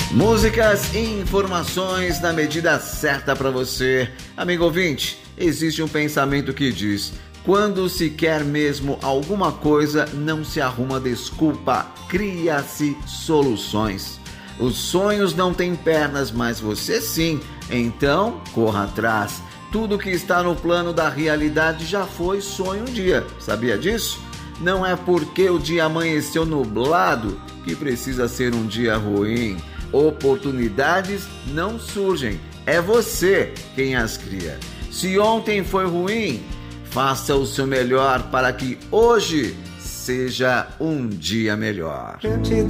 Músicas e informações na medida certa para você. Amigo ouvinte, existe um pensamento que diz: quando se quer mesmo alguma coisa, não se arruma desculpa, cria-se soluções. Os sonhos não têm pernas, mas você sim, então corra atrás. Tudo que está no plano da realidade já foi sonho um dia, sabia disso? Não é porque o dia amanheceu nublado que precisa ser um dia ruim. Oportunidades não surgem, é você quem as cria. Se ontem foi ruim, faça o seu melhor para que hoje seja um dia melhor.